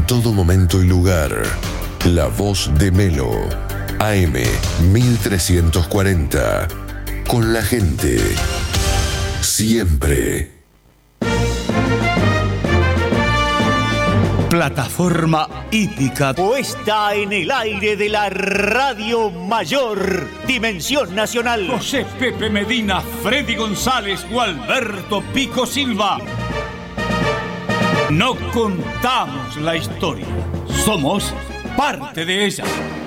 En todo momento y lugar, la voz de Melo, AM 1340, con la gente, siempre. Plataforma hípica puesta en el aire de la Radio Mayor, Dimensión Nacional. José Pepe Medina, Freddy González o Alberto Pico Silva. No contamos la historia, somos parte de ella.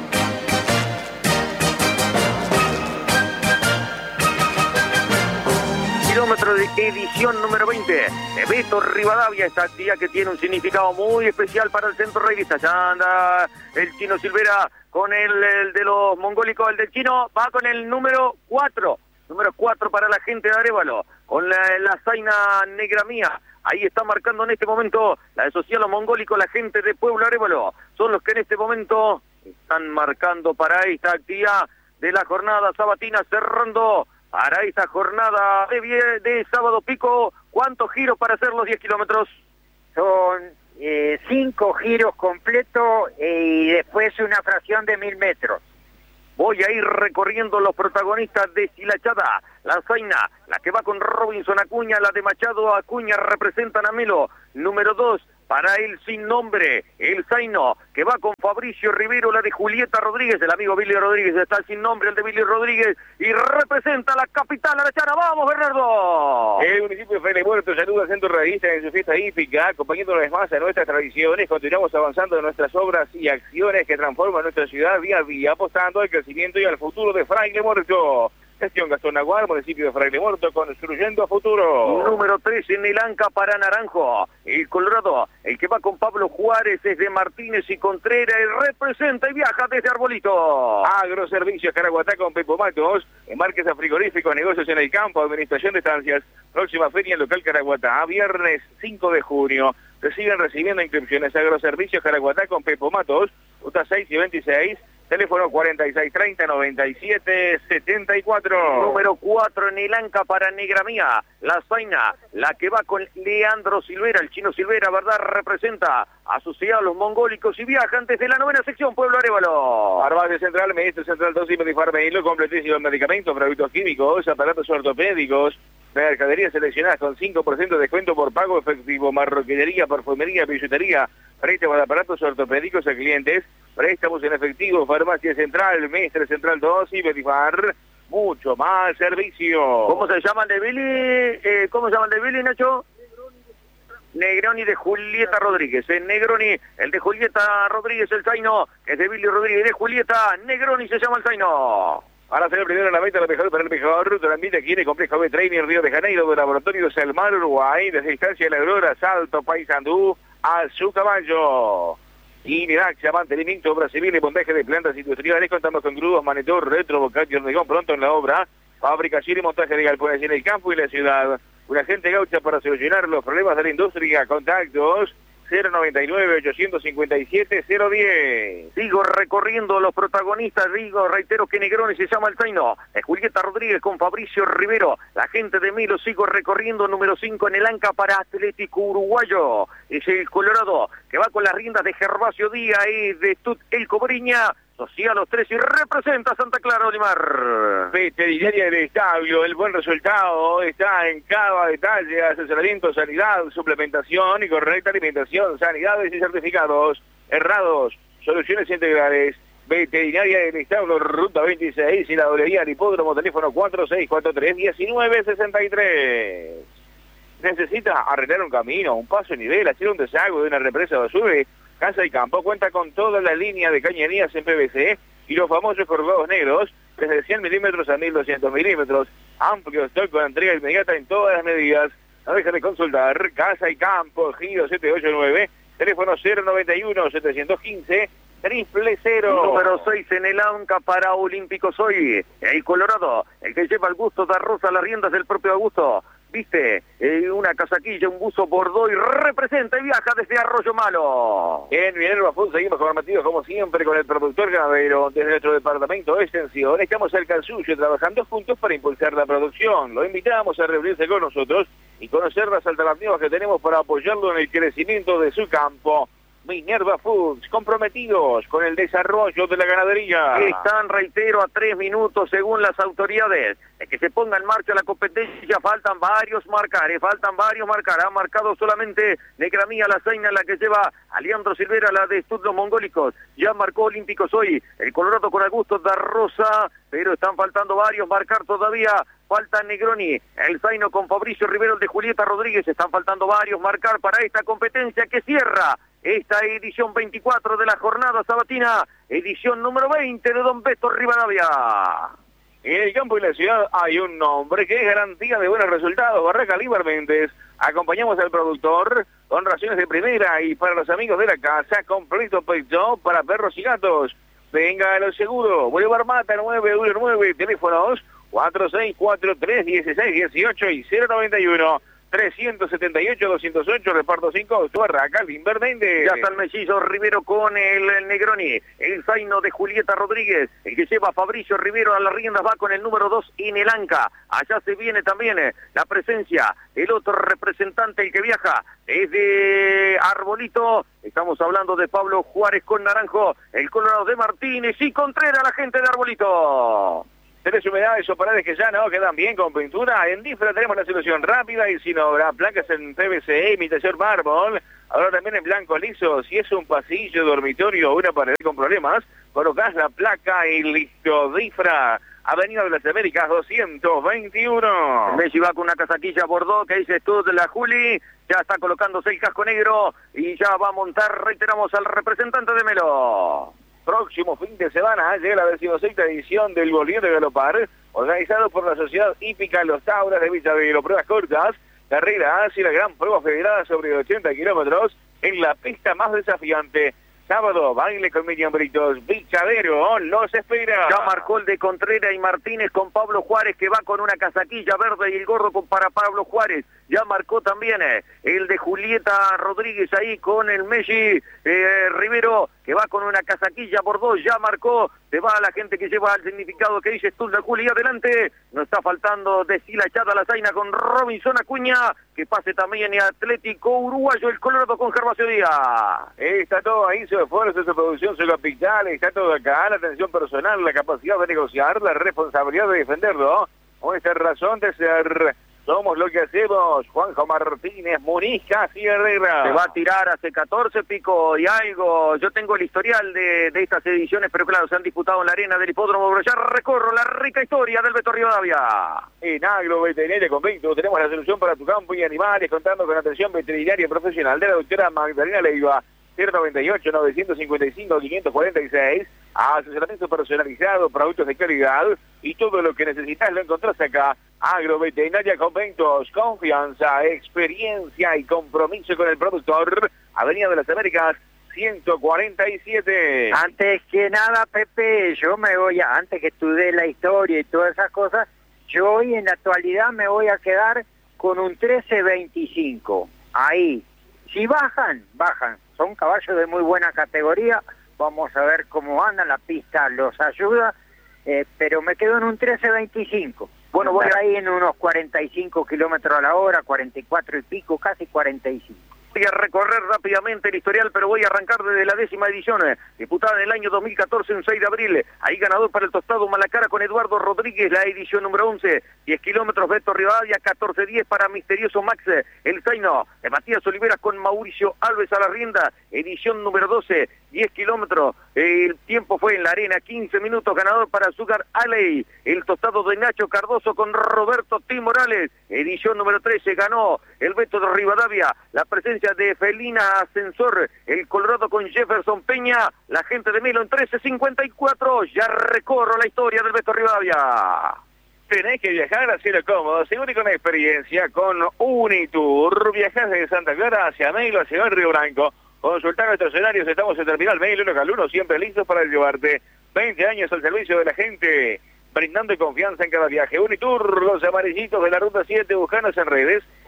Kilómetro de edición número 20 de Beto Rivadavia, esta actividad que tiene un significado muy especial para el centro revista. Ya anda el Chino Silvera con el de los mongólicos, el del Chino va con el número 4 para la gente de Arévalo, con la zaina negra mía. Ahí está marcando en este momento la de Socialo Mongólico, la gente de Pueblo Arévalo. Son los que en este momento están marcando para esta actividad de la jornada sabatina, cerrando para esta jornada de sábado pico. ¿Cuántos giros para hacer los 10 kilómetros? Son 5 giros completos y después una fracción de 1000 metros. Voy a ir recorriendo los protagonistas de Silachada. La zaina, la que va con Robinson Acuña, la de Machado Acuña representan a Melo. Número 2 para el sin nombre, el zaino, que va con Fabricio Rivero, la de Julieta Rodríguez, el amigo Billy Rodríguez, está el sin nombre, el de Billy Rodríguez, y representa la capital arachana. ¡Vamos, Bernardo! El municipio de Fraile Muerto saluda al Centro Revista en su fiesta hípica, acompañando una vez más a nuestras tradiciones. Continuamos avanzando en nuestras obras y acciones que transforman nuestra ciudad día a día, apostando al crecimiento y al futuro de Fraile Muerto. Gestión Gastón Naguar, municipio de Fraile Muerto, construyendo a futuro. Número 3 en el Anca para Naranjo, el Colorado, el que va con Pablo Juárez desde Martínez y Contreras, y representa y viaja desde Arbolito. Agroservicios Caraguatá con Pepo Matos, embarques a frigoríficos, negocios en el campo, administración de estancias. Próxima feria en local Caraguatá, viernes 5 de junio. Siguen recibiendo inscripciones. Agroservicios Caraguatá con Pepo Matos, ruta 6 y 26. Teléfono 4630-9774. Número 4 en el Anca para Negra Mía, la zaina, la que va con Leandro Silvera, el Chino Silvera, ¿verdad? Representa asociado a los mongólicos y viajan desde la 9ª sección Pueblo Arévalo. Farmacia Central, Ministro Central Dosis Medifarmeilo, completísimo medicamentos, productos químicos, aparatos ortopédicos, mercadería seleccionadas con 5% de descuento por pago efectivo, marroquinería, perfumería, billutería, préstamos de aparatos ortopédicos a clientes, préstamos en efectivo, Farmacia Central, Mestre Central 2 y Medifar, mucho más servicio. ¿Cómo se llaman de Billy? ¿Cómo se llaman de Billy, Nacho? Negroni de Julieta Rodríguez. Negroni, el de Julieta Rodríguez, el zaino, que es de Billy Rodríguez de Julieta. Negroni se llama el zaino. Para ser el primero en la meta, lo mejor para el mejor. Transmite aquí en el Complejo B Training Río de Janeiro, de Laboratorio Salmar, Uruguay, desde Distancia de la Aurora, Salto, Paysandú, a su caballo. Y Miraxa, mantenimiento, obra civil y montaje de plantas industriales. Contamos con grúas, manetor, retro, bocacho y hormigón pronto en la obra. Fabricación y montaje de galpones en el campo y la ciudad. Una gente gaucha para solucionar los problemas de la industria. Contactos 099-857-010. Sigo recorriendo los protagonistas, reitero que Negroni se llama el zaino, Julieta Rodríguez con Fabricio Rivero, la gente de Milo. Sigo recorriendo número 5 en el Anca para Atlético Uruguayo, es el Colorado, que va con las riendas de Gervasio Díaz y de Tut El Cobriña, Social los 3 y representa a Santa Clara, Olimar. Veterinaria del establo, el buen resultado está en cada detalle: asesoramiento, sanidad, suplementación y correcta alimentación, sanidades y certificados errados, soluciones integrales. Veterinaria del establo, ruta 26 y la doblería del hipódromo, teléfono 4643-1963. ¿Necesita arreglar un camino, un paso a nivel, hacer un desagüe de una represa o sube? Casa y Campo cuenta con toda la línea de cañerías en PVC y los famosos corrugados negros, desde 100 milímetros a 1200 milímetros. Amplio stock con entrega inmediata en todas las medidas. No dejen de consultar. Casa y Campo, Giro 789, teléfono 091-715-000. Número 6 en el Anca para Olímpico Soy, el Colorado, el que lleva el gusto de Rosa las riendas del propio Augusto. Viste, una casaquilla, un buzo bordó y representa y viaja desde Arroyo Malo. En Minerva Food seguimos comprometidos como siempre con el productor ganadero. Desde nuestro departamento de extensión estamos cerca al suyo trabajando juntos para impulsar la producción. Lo invitamos a reunirse con nosotros y conocer las alternativas que tenemos para apoyarlo en el crecimiento de su campo. Minerva Foods, comprometidos con el desarrollo de la ganadería. Están, reitero, a 3 minutos según las autoridades de que se ponga en marcha la competencia. Faltan varios marcar. Ha marcado solamente Negramía la Zaina, la que lleva a Leandro Silvera, la de Estudios Mongólicos. Ya marcó Olímpicos hoy el Colorado con Augusto da Rosa, pero están faltando varios marcar todavía. Falta Negroni, el Zaino con Fabricio Rivero, el de Julieta Rodríguez. Están faltando varios marcar para esta competencia que cierra esta edición 24 de la jornada sabatina, edición número 20 de Don Beto Rivadavia. En el campo y la ciudad hay un nombre que es garantía de buenos resultados. Barraca Líbar Méndez. Acompañamos al productor con raciones de primera y para los amigos de la casa, completo pecho para perros y gatos. Venga a lo seguro. Bolívar Mata 919, teléfonos 46431618 y 091. 378-208, reparto 5, Barraca, Limber Méndez. Ya está el mellizo Rivero con el Negroni, el Zaino de Julieta Rodríguez, el que lleva a Fabricio Rivero a las riendas va con el número 2, Inelanca. Allá se viene también la presencia, el otro representante, el que viaja, es de Arbolito. Estamos hablando de Pablo Juárez con Naranjo, el Colorado de Martínez y Contreras, la gente de Arbolito. Tenés humedades o paredes que ya no quedan bien con pintura. En Difra tenemos la solución rápida y sin obra. Placas en PVC, imitación mármol. Ahora también en blanco liso. Si es un pasillo, dormitorio o una pared con problemas, colocás la placa y listo. Difra, Avenida de las Américas 221. Messi va con una casaquilla Bordeaux que dice tú de la Juli. Ya está colocándose el casco negro y ya va a montar, reiteramos, al representante de Melo. Próximo fin de semana llega la 16ª edición del Bolívar de Galopar, organizado por la Sociedad Hípica Los Tauras de Villavelo. Pruebas cortas, carreras y la gran prueba federada sobre 80 kilómetros en la pista más desafiante. Sábado, baile con Miriam Britos, Bichadero, los espera. Ya marcó el de Contreras y Martínez con Pablo Juárez, que va con una casaquilla verde y el gorro para Pablo Juárez. Ya marcó también el de Julieta Rodríguez ahí con el Messi Rivero, que va con una casaquilla Bordeaux. Ya marcó, se va a la gente que lleva el significado que dice Stulda Juli. Adelante, no está faltando deshilachada la Zaina con Robinson Acuña, que pase también el Atlético Uruguayo, el Colorado con Gervasio Díaz. Está todo ahí, su esfuerzo, su producción, su capital, está todo acá, la atención personal, la capacidad de negociar, la responsabilidad de defenderlo, nuestra razón de ser. Somos lo que hacemos. Juanjo Martínez, Muniz, Casi Herrera. Se va a tirar hace 14 pico y algo. Yo tengo el historial de estas ediciones, pero claro, se han disputado en la arena del hipódromo, pero ya recorro la rica historia del Beto Rivadavia. En Agroveterinaria Convento tenemos la solución para tu campo y animales, contando con atención veterinaria profesional de la doctora Magdalena Leiva. 098-955-546, asesoramiento personalizado, productos de calidad y todo lo que necesitas lo encontrás acá. Agroveterinaria Conventos, confianza, experiencia y compromiso con el productor. Avenida de las Américas 147. Antes que nada, Pepe, yo me voy antes que estudié la historia y todas esas cosas, yo hoy en la actualidad me voy a quedar con un 13.25. Ahí. Si bajan. Son caballos de muy buena categoría. Vamos a ver cómo andan, la pista los ayuda. Pero me quedo en un 13.25. Bueno, voy ahí en unos 45 kilómetros a la hora, 44 y pico, casi 45. Voy a recorrer rápidamente el historial, pero voy a arrancar desde la 10ª edición, disputada en el año 2014, un 6 de abril. Ahí ganador para el Tostado Malacara con Eduardo Rodríguez, la edición número 11. 10 kilómetros, Beto Rivadavia, 14-10 para Misterioso Max, el Zaino de Matías Oliveras con Mauricio Alves a la rienda, edición número 12. 10 kilómetros, el tiempo fue en la arena, 15 minutos, ganador para Sugar Alley, el Tostado de Nacho Cardoso con Roberto T. Morales, edición número 13, ganó el Beto de Rivadavia, la presencia de Felina Ascensor, el Colorado con Jefferson Peña, la gente de Melo en 13.54, ya recorro la historia del Beto Rivadavia. Tenés que viajar a cielo cómodo, seguro y con experiencia, con Unitour, viajás desde Santa Clara hacia Melo, hacia el Río Branco. Consultar nuestros horarios, estamos en Terminal Melo, local 1, siempre listos para llevarte. 20 años al servicio de la gente, brindando confianza en cada viaje. Unitour, los amarillitos de la Ruta 7, buscanos en redes.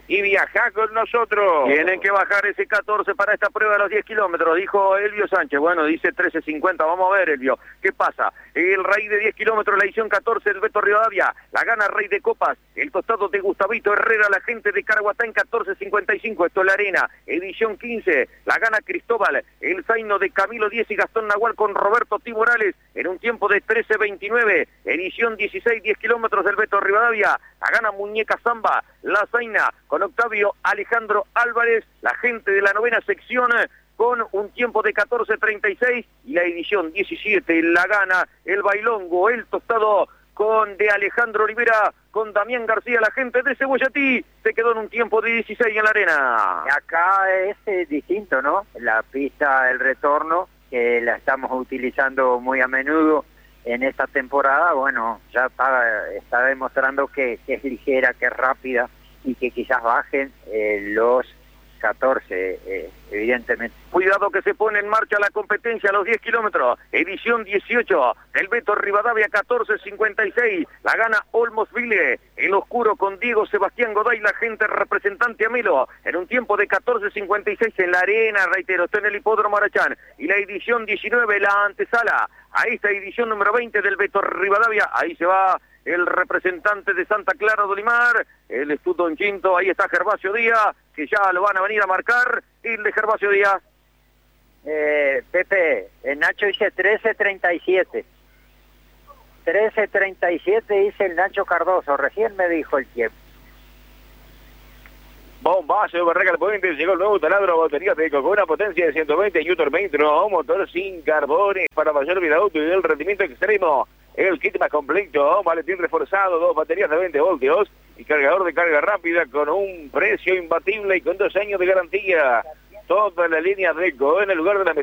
y viaja con nosotros. Tienen que bajar ese 14 para esta prueba de los 10 kilómetros, dijo Elvio Sánchez. Bueno, dice 13.50, vamos a ver, Elvio, ¿qué pasa? El Rey de 10 kilómetros, la edición 14 del Beto Rivadavia, la gana Rey de Copas, el tostado de Gustavito Herrera, la gente de Caraguatá en 14.55, esto es la arena, edición 15, la gana Cristóbal, el zaino de Camilo 10 y Gastón Nahual con Roberto T. Morales, en un tiempo de 13.29, edición 16, 10 kilómetros del Beto Rivadavia, la gana Muñeca Zamba, la zaina con Octavio Alejandro Álvarez, la gente de la novena sección con un tiempo de 14.36 y la edición 17 la gana el bailongo, el tostado con de Alejandro Olivera, con Damián García, la gente de Cebollatí, se quedó en un tiempo de 16 en la arena. Acá es distinto, ¿no? La pista, el retorno, que la estamos utilizando muy a menudo en esta temporada, bueno, ya está demostrando que es ligera, que es rápida y que quizás bajen los 14, evidentemente. Cuidado que se pone en marcha la competencia a los 10 kilómetros, edición 18, el Beto Rivadavia 14.56, la gana Olmos Ville, el oscuro con Diego Sebastián Goday, la gente representante Amelo, en un tiempo de 14.56 en la arena, reitero, está en el hipódromo Arachán, y la edición 19, la antesala, a esta edición número 20 del Beto Rivadavia, ahí se va el representante de Santa Clara de Olimar, el Estudón Quinto, ahí está Gervasio Díaz, que ya lo van a venir a marcar, el de Gervasio Díaz. Pepe, Nacho dice 13.37. 13.37 dice el Nacho Cardoso, recién me dijo el tiempo. Bombazo de Barraca al Puente, llegó el nuevo taladro a baterías de con una potencia de 120 Nm, motor sin carbones para mayor vida útil y el rendimiento extremo. El kit más completo, maletín reforzado, 2 baterías de 20 voltios y cargador de carga rápida con un precio imbatible y con 2 años de garantía. Toda la línea Deco en el lugar de la